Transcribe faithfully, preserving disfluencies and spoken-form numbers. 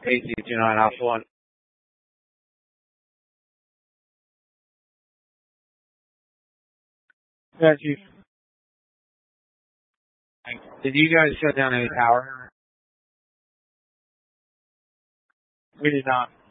A C two nine Alpha one. Yeah, Chief. Did you guys shut down any power? We did not.